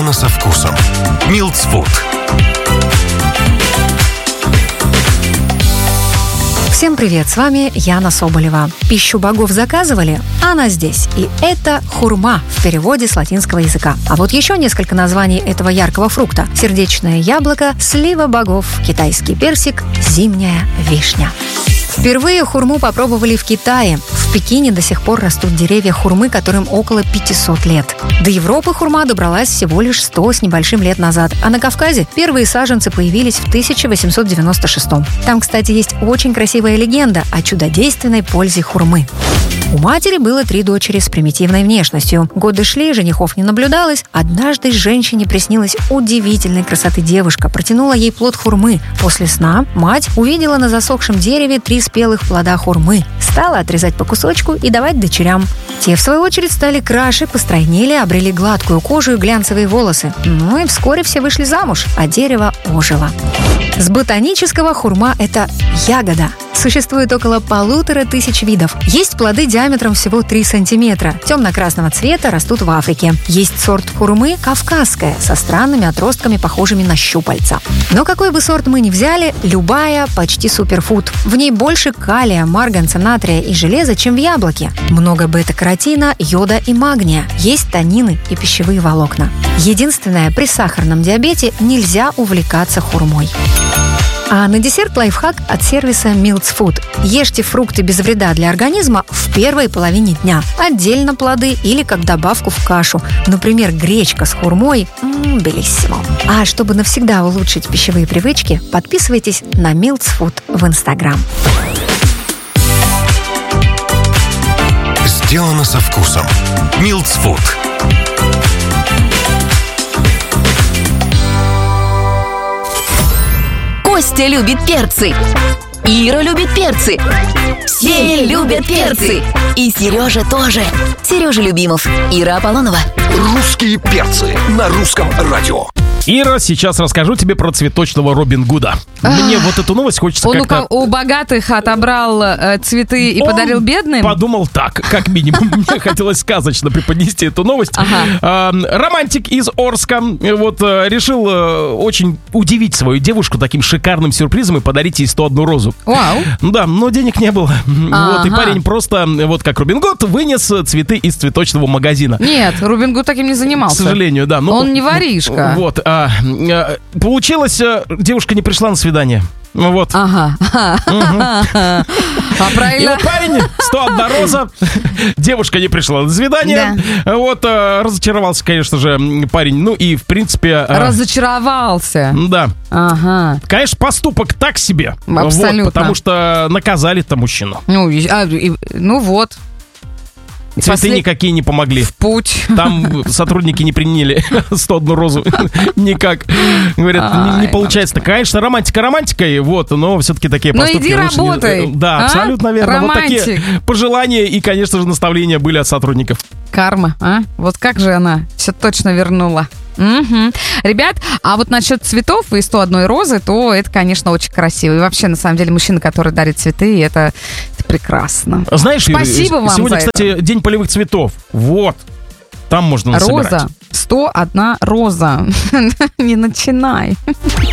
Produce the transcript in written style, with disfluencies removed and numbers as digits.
Сделано со вкусом. Милдсфуд. Всем привет, с вами Яна Соболева. Пищу богов заказывали? Она здесь. И это хурма в переводе с латинского языка. А вот еще несколько названий этого яркого фрукта. Сердечное яблоко, слива богов, китайский персик, зимняя вишня. Впервые хурму попробовали в Китае. В Пекине до сих пор растут деревья хурмы, которым около 500 лет. До Европы хурма добралась всего лишь 100 с небольшим лет назад, а на Кавказе первые саженцы появились в 1896. Там, кстати, есть очень красивая легенда о чудодейственной пользе хурмы. У матери было 3 дочери с примитивной внешностью. Годы шли, женихов не наблюдалось. Однажды женщине приснилась удивительной красоты девушка, протянула ей плод хурмы. После сна мать увидела на засохшем дереве 3 спелых плода хурмы. Стала отрезать по кусочку и давать дочерям. Те, в свою очередь, стали краше, постройнели, обрели гладкую кожу и глянцевые волосы. Ну и вскоре все вышли замуж, а дерево ожило. С ботанического хурма – это ягода. Существует около 1500 видов. Есть плоды диаметром всего 3 сантиметра. Темно-красного цвета, растут в Африке. Есть сорт хурмы кавказская, со странными отростками, похожими на щупальца. Но какой бы сорт мы ни взяли, любая почти суперфуд. В ней больше калия, марганца, натрия и железа, чем в яблоке. Много бета-каротина, йода и магния. Есть танины и пищевые волокна. Единственное, при сахарном диабете нельзя увлекаться хурмой. А на десерт лайфхак от сервиса Милдсфуд. Ешьте фрукты без вреда для организма в первой половине дня. Отдельно плоды или как добавку в кашу. Например, гречка с хурмой. Белиссимо. А чтобы навсегда улучшить пищевые привычки, подписывайтесь на Милдсфуд в Инстаграм. Сделано со вкусом. Милдсфуд. Костя любит перцы. Ира любит перцы. Все любят перцы. И Сережа тоже. Сережа Любимов, Ира Аполлонова. Русские перцы на русском радио. Ира, сейчас расскажу тебе про цветочного Робин Гуда. Мне вот эту новость хочется Он как-то... у богатых отобрал цветы и подарил бедным? Подумал так, как минимум. Мне хотелось сказочно преподнести эту новость. Романтик из Орска вот решил очень удивить свою девушку таким шикарным сюрпризом и подарить ей 101 розу. Вау. Да, но денег не было. Вот, и парень просто, вот как Робин Гуд, вынес цветы из цветочного магазина. Нет, Робин Гуд таким не занимался. К сожалению, да. Он не воришка. Вот. Получилось, девушка не пришла на свидание. Вот. Ага. А правильно? И вот парень, 101 роза, девушка не пришла на свидание. Да. Вот, разочаровался, конечно же, парень. Ну и, в принципе... Разочаровался. Да. Ага. Конечно, поступок так себе. Абсолютно. Вот, потому что наказали-то мужчину. Ну вот. Цветы никакие не помогли. В путь. Там сотрудники не приняли 101 розу. Никак. Говорят, не получается. Конечно, романтика романтикой, вот, но все-таки такие поступки иди лучше работай. Да, абсолютно верно. Романтик. Вот такие пожелания и, конечно же, наставления были от сотрудников. Карма, а? Вот как же она все точно вернула. Угу. Ребят, а вот насчет цветов и 101 розы, то это, конечно, очень красиво. И вообще, на самом деле, мужчина, который дарит цветы, это прекрасно. Знаешь, спасибо вам сегодня, за кстати, это. День полевых цветов. Вот. Там можно насобирать. Роза. 101 роза. Не начинай.